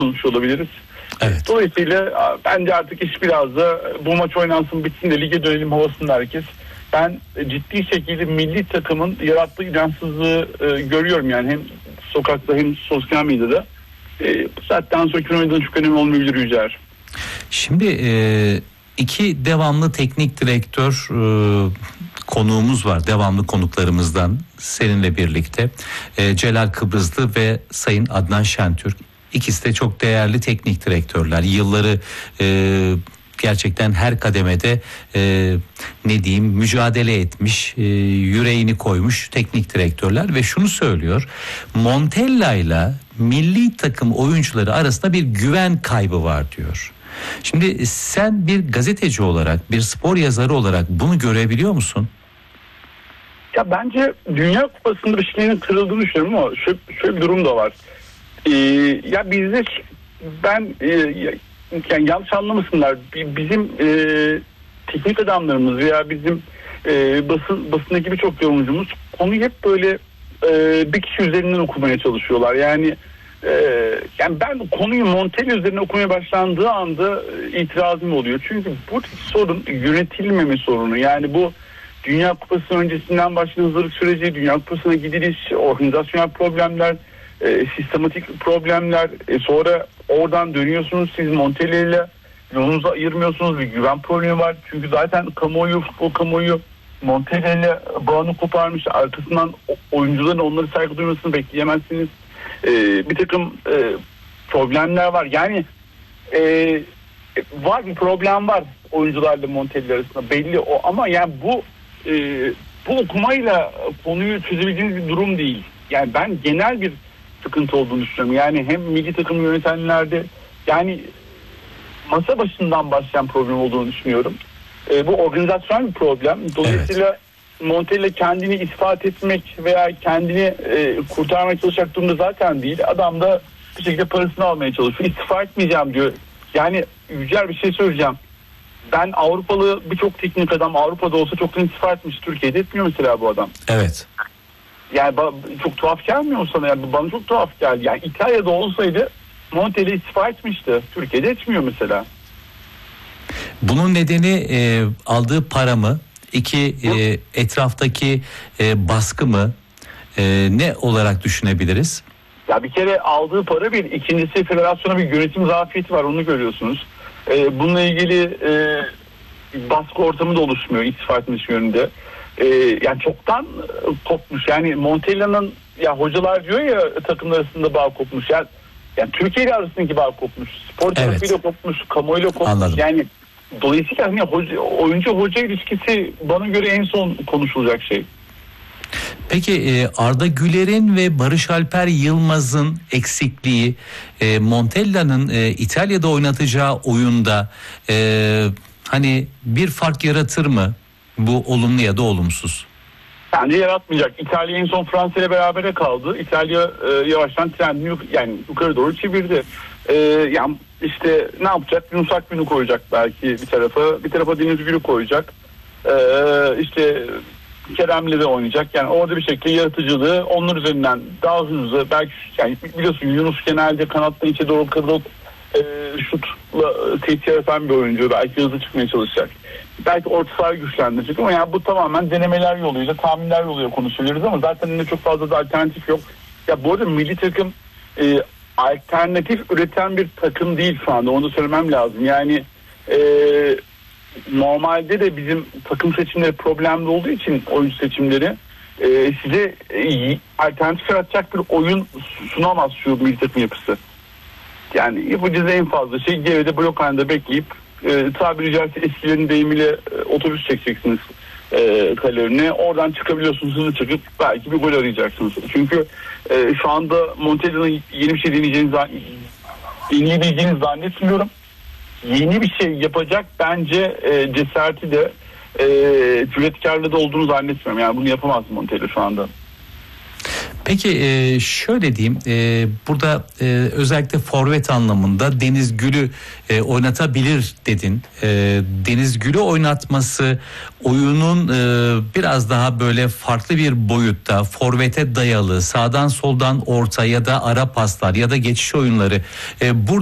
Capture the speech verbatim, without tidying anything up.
konuşuyor olabiliriz. Evet. Dolayısıyla bence artık iş biraz da bu maç oynansın bitsin de lige dönelim havasında herkes. Ben ciddi şekilde milli takımın yarattığı inansızlığı e, görüyorum yani hem sokakta hem sosyal medyada. E, bu saatten sonra kimin oynadığının çok önemli olmayabilir Yücer. Şimdi e, iki devamlı teknik direktör e, konuğumuz var. Devamlı konuklarımızdan seninle birlikte. E, Celal Kıbrıslı ve Sayın Adnan Şentürk. İkisi de çok değerli teknik direktörler. Yılları e, gerçekten her kademede e, ne diyeyim mücadele etmiş, e, yüreğini koymuş teknik direktörler ve şunu söylüyor. Montella ile milli takım oyuncuları arasında bir güven kaybı var diyor. Şimdi sen bir gazeteci olarak, bir spor yazarı olarak bunu görebiliyor musun? Ya bence Dünya Kupası'nda bir şeylerin kırıldığını düşünüyorum ama şöyle, şöyle bir durum da var. Ee, ya bizde ben e, yani yanlış anlamasınlar bizim e, teknik adamlarımız veya bizim e, basın basındaki birçok yorumcumuz konuyu hep böyle e, bir kişi üzerinden okumaya çalışıyorlar. Yani e, yani ben konuyu Montella üzerine okumaya başlandığı anda e, itirazım oluyor. Çünkü bu sorun yönetilmeme sorunu. Yani bu Dünya Kupası öncesinden başlayan hazırlık süreci, Dünya Kupası'na gidiliş, organizasyonel problemler, e, sistematik problemler, e, sonra oradan dönüyorsunuz siz Montella ile yolunuzu ayırmıyorsunuz, bir güven problemi var. Çünkü zaten kamuoyu, futbol kamuoyu Montella ile bağını koparmış, arkasından oyuncuların onları saygı duymasını bekleyemezsiniz. E, bir takım e, problemler var. Yani e, var bir problem var oyuncularla Montella arasında belli o ama yani bu e, bu okumayla konuyu çözebildiğiniz bir durum değil. Yani ben genel bir sıkıntı olduğunu düşünüyorum. Yani hem milli takım yönetenlerde yani masa başından başlayan problem olduğunu düşünüyorum. E, bu organizasyonel bir problem. Dolayısıyla evet. Montella kendini ispat etmek veya kendini e, kurtarmaya çalışacak durumda zaten değil. Adam da bir şekilde parasını almaya çalışıyor. İstifa etmeyeceğim diyor. Yani Yücel bir şey söyleyeceğim. Ben Avrupalı birçok teknik adam Avrupa'da olsa çoktan istifa etmiş. Türkiye'de etmiyor mesela bu adam. Evet. Yani çok tuhaf gelmiyor sana yani bana çok tuhaf geldi. Yani İtalya'da olsaydı Montella istifa etmişti. Türkiye'de etmiyor mesela. Bunun nedeni e, aldığı para mı? İki e, etraftaki e, baskı mı? E, ne olarak düşünebiliriz? Ya bir kere aldığı para bir. İkincisi federasyona bir yönetim zafiyeti var onu görüyorsunuz. E, bununla ilgili e, baskı ortamı da oluşmuyor istifa etmesi yönünde. Ee, yani çoktan kopmuş. Yani Montella'nın ya hocalar diyor ya takımlar arasında bağ kopmuş. Yani, yani Türkiye ile arasındaki bağ kopmuş. Spor tarafıyla evet. kopmuş, kamuoyuyla kopmuş. Anladım. Yani dolayısıyla hani hoca, oyuncu hoca ilişkisi bana göre en son konuşulacak şey. Peki Arda Güler'in ve Barış Alper Yılmaz'ın eksikliği Montella'nın İtalya'da oynatacağı oyunda hani bir fark yaratır mı? Bu olumlu ya da olumsuz. Bence yaratmayacak. İtalya en son Fransa ile berabere kaldı. İtalya e, yavaştan trendini yani yukarı doğru çevirdi. E, yani işte ne yapacak? Yunus Akgün'ü koyacak belki bir tarafa. Bir tarafa Deniz Gül'ü koyacak. E, işte Kerem'le de oynayacak. Yani orada bir şekilde yaratıcılığı onlar üzerinden daha hızlı. Belki yani biliyorsun Yunus genelde kanattan içe doğru kırılıp e, şutla tehdit yaratan bir oyuncu. Belki hızlı çıkmaya çalışacak. Belki orta sahayı güçlendirecek ama yani bu tamamen denemeler yoluyla, tahminler yoluyla konuşuyoruz ama zaten ne çok fazla da alternatif yok. Ya bu arada milli takım e, alternatif üreten bir takım değil şu anda. Onu söylemem lazım. Yani e, normalde de bizim takım seçimleri problemli olduğu için oyuncu seçimleri e, size e, alternatif yaratacak bir oyun sunamaz şu milli takım yapısı. Yani yapacağız en fazla şey geride blok halinde bekleyip e, tabiri caizse eskilerin deyimiyle e, otobüs çekeceksiniz e, kale önüne. Oradan çıkabiliyorsunuz, hızlı çıkıp belki bir gol arayacaksınız. Çünkü e, şu anda Montella'nın yeni bir şey deneyeceğini deneyebileceğini zannetmiyorum. Yeni bir şey yapacak bence e, cesareti de e, cüretkarlığı da olduğunu zannetmiyorum. Yani bunu yapamaz Montella şu anda. Peki e, şöyle diyeyim, e, burada e, özellikle forvet anlamında Deniz Gül'ü e, oynatabilir dedin. E, Deniz Gül'ü oynatması oyunun e, biraz daha böyle farklı bir boyutta, forvete dayalı, sağdan soldan orta ya da ara paslar ya da geçiş oyunları. E, burada